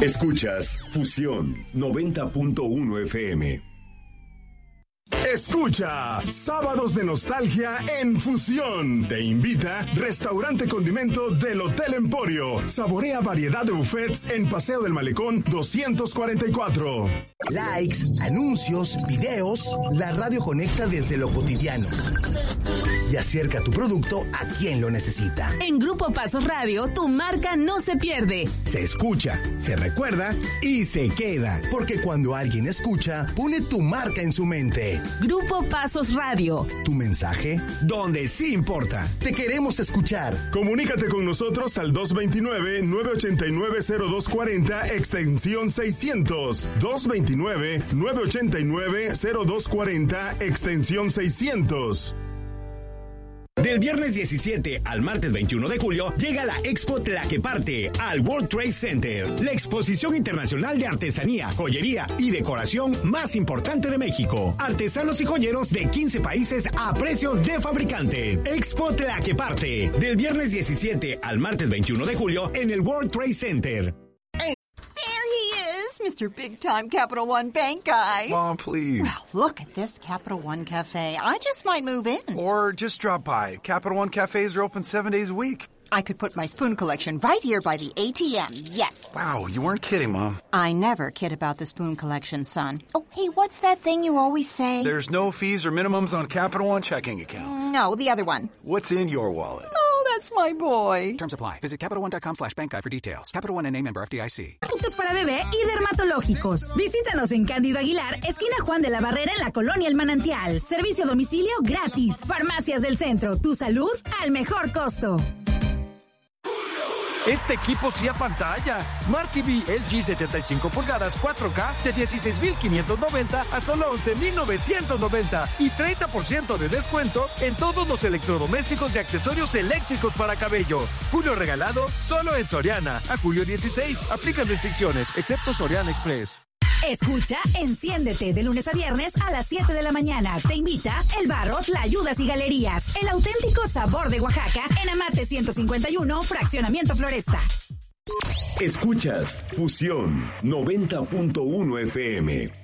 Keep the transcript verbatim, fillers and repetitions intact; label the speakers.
Speaker 1: Escuchas Fusión noventa punto uno F M. Escucha Sábados de Nostalgia en Fusión. Te invita Restaurante Condimento del Hotel Emporio. Saborea variedad de buffets en Paseo del Malecón doscientos cuarenta y cuatro.
Speaker 2: Likes, anuncios, videos. La radio conecta desde lo cotidiano y acerca tu producto a quien lo necesita.
Speaker 3: En Grupo Pasos Radio, tu marca no se pierde.
Speaker 2: Se escucha, se recuerda y se queda. Porque cuando alguien escucha, pone tu marca en su mente.
Speaker 3: Grupo Pasos Radio.
Speaker 2: Tu mensaje, donde sí importa. Te queremos escuchar.
Speaker 1: Comunícate con nosotros al dos dos nueve, nueve ocho nueve, cero dos cuatro cero, extensión seiscientos. dos dos nueve, nueve ocho nueve, cero dos cuatro cero, extensión seiscientos.
Speaker 4: Del viernes diecisiete al martes veintiuno de julio llega la Expo Tlaqueparte al World Trade Center, la exposición internacional de artesanía, joyería y decoración más importante de México. Artesanos y joyeros de quince países a precios de fabricante. Expo Tlaqueparte, del viernes diecisiete al martes veintiuno de julio en el World Trade Center.
Speaker 5: Mister Big Time Capital One Bank guy.
Speaker 6: Mom, please.
Speaker 5: Well, look at this Capital One Cafe. I just might move in.
Speaker 6: Or just drop by. Capital One cafes are open seven days a week.
Speaker 5: I could put my spoon collection right here by the A T M, yes.
Speaker 6: Wow, you weren't kidding, Mom.
Speaker 5: I never kid about the spoon collection, son. Oh, hey, what's that thing you always say?
Speaker 6: There's no fees or minimums on Capital One checking accounts.
Speaker 5: No, the other one.
Speaker 6: What's in your wallet?
Speaker 5: Oh, that's my boy.
Speaker 7: Terms apply. Visit CapitalOne.com slash bank guide for details. Capital One N A member F D I C.
Speaker 8: Productos para bebé y dermatológicos. Visítanos en Cándido Aguilar, esquina Juan de la Barrera, en la Colonia El Manantial. Servicio a domicilio gratis. Farmacias del Centro. Tu salud al mejor costo.
Speaker 9: Este equipo sí a pantalla. Smart T V L G setenta y cinco pulgadas cuatro K de dieciséis mil quinientos noventa a solo once mil novecientos noventa y treinta por ciento de descuento en todos los electrodomésticos y accesorios eléctricos para cabello. Julio regalado solo en Soriana. A julio dieciséis. Aplican restricciones, excepto Soriana Express.
Speaker 8: Escucha Enciéndete de lunes a viernes a las siete de la mañana. Te invita El Barro, Tlayudas y Galerías. El auténtico sabor de Oaxaca en Amate ciento cincuenta y uno, Fraccionamiento Floresta.
Speaker 1: Escuchas Fusión noventa punto uno F M.